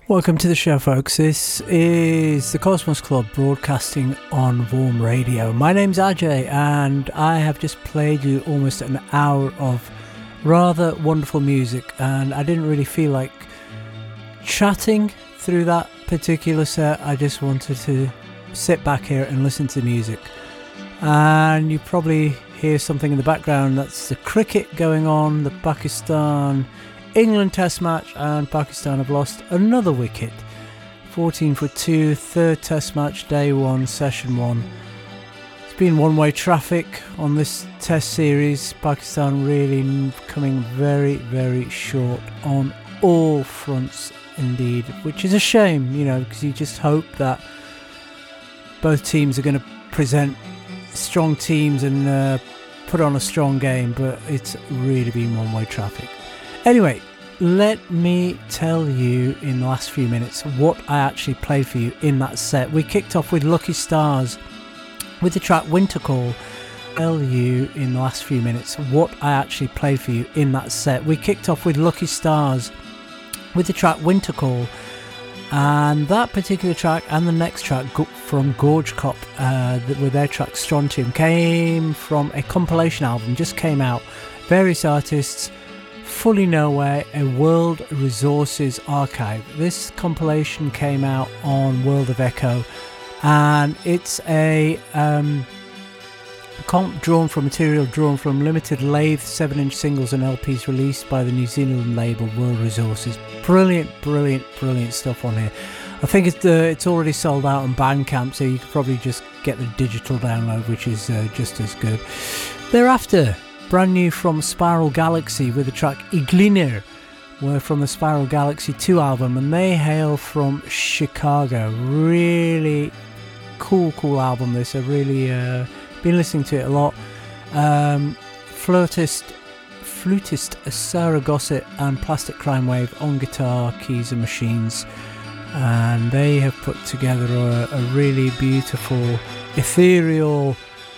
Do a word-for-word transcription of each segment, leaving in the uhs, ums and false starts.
Welcome to the show, folks. This is the Cosmos Club broadcasting on Warm Radio. My name's Ajay, and I have just played you almost an hour of rather wonderful music, and I didn't really feel like chatting through that particular set. I just wanted to sit back here and listen to the music. And you probably hear something in the background. That's the cricket going on, the Pakistan England test match, and Pakistan have lost another wicket. fourteen for two, third test match, day one, session one. It's been one-way traffic on this test series. Pakistan really coming very, very short on all fronts indeed, which is a shame, you know, because you just hope that both teams are going to present strong teams and uh, put on a strong game, but it's really been one-way traffic. Anyway, let me tell you in the last few minutes what I actually played for you in that set. We kicked off with Lucky Stars with the track Winter Call. Tell you in the last few minutes what I actually played for you in that set. We kicked off with Lucky Stars with the track Winter Call, and that particular track and the next track from Gorge Cop uh, with their track Strontium came from a compilation album, just came out. Various artists, Fully Nowhere, a World Resources Archive. This compilation came out on World of Echo, and it's a um, comp drawn from material drawn from limited lathe seven inch singles and L Ps released by the New Zealand label World Resources. Brilliant, brilliant, brilliant stuff on here. I think it's, uh, it's already sold out on Bandcamp, so you could probably just get the digital download, which is uh, just as good. Thereafter, brand new from Spiral Galaxy with the track Igliner. We're from the Spiral Galaxy two album, and they hail from Chicago. Really cool, cool album this. I've really uh, been listening to it a lot. Um, flutist, flutist Sarah Gossett and Plastic Crime Wave on guitar, keys and machines. And they have put together a, a really beautiful, ethereal,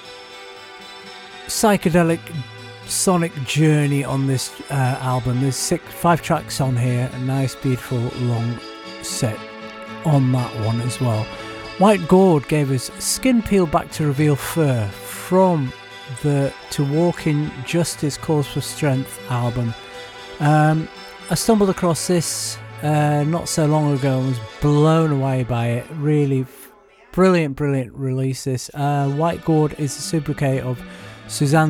psychedelic sonic journey on this uh, album. There's six, five tracks on here, a nice beautiful long set on that one as well. White Gourd gave us Skin Peeled Back to Reveal Fur from the To Walk in Justice Cause for Strength album. um, I stumbled across this uh, not so long ago and was blown away by it. Really f- brilliant brilliant release this. uh, White Gourd is a sobriquet of Suzanne